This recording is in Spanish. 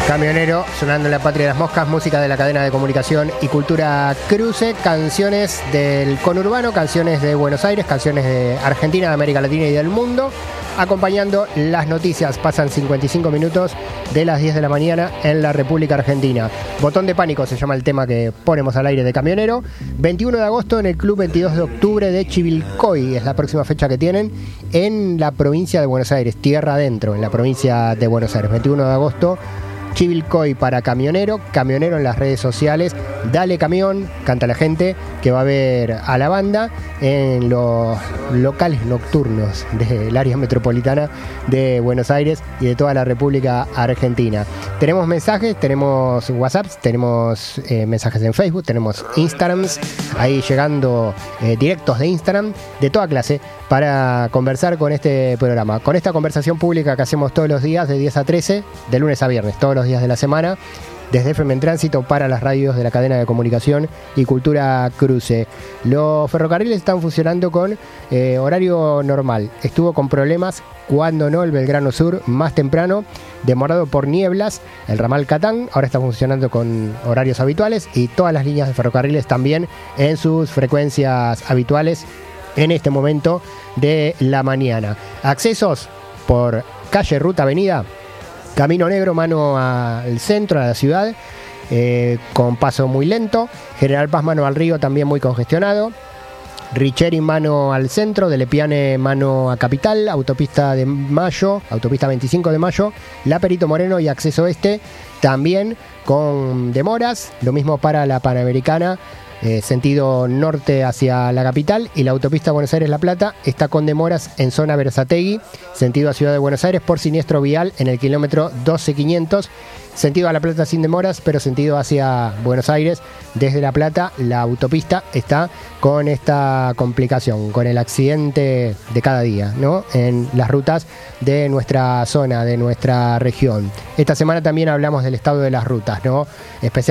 Camionero, sonando en la patria de las moscas, música de la cadena de comunicación y cultura Cruce, canciones del conurbano, canciones de Buenos Aires, canciones de Argentina, de América Latina y del mundo, acompañando las noticias. Pasan 55 minutos de las 10 de la mañana en la República Argentina. Botón de pánico se llama el tema que ponemos al aire de Camionero. 21 de agosto en el Club 22 de octubre de Chivilcoy, es la próxima fecha que tienen en la provincia de Buenos Aires, tierra adentro, en la provincia de Buenos Aires. 21 de agosto. Chivilcoy para Camionero, Camionero en las redes sociales, dale camión, canta la gente, que va a ver a la banda en los locales nocturnos del área metropolitana de Buenos Aires y de toda la República Argentina. Tenemos mensajes, tenemos WhatsApps, tenemos mensajes en Facebook, tenemos Instagrams, ahí llegando directos de Instagram, de toda clase, para conversar con este programa, con esta conversación pública que hacemos todos los días de 10 a 13, de lunes a viernes, todos los días de la semana, desde FM en Tránsito para las radios de la cadena de comunicación y cultura Cruce. Los ferrocarriles están funcionando con horario normal. Estuvo con problemas cuando no el Belgrano Sur más temprano, demorado por nieblas, el ramal Catán, ahora está funcionando con horarios habituales y todas las líneas de ferrocarriles también en sus frecuencias habituales en este momento de la mañana. Accesos por calle, ruta, avenida, Camino Negro, mano al centro, a la ciudad, con paso muy lento. General Paz, mano al río, también muy congestionado. Richeri, mano al centro. De Lepiane, mano a Capital. Autopista de Mayo, autopista 25 de Mayo. La Perito Moreno y acceso este, también con demoras. Lo mismo para la Panamericana, sentido norte hacia la capital, y la autopista Buenos Aires-La Plata está con demoras en zona Berazategui, sentido a Ciudad de Buenos Aires, por siniestro vial en el kilómetro 12500. Sentido a La Plata sin demoras, pero sentido hacia Buenos Aires, desde La Plata, la autopista está con esta complicación, con el accidente de cada día, ¿no? En las rutas de nuestra zona, de nuestra región. Esta semana también hablamos del estado de las rutas, ¿no?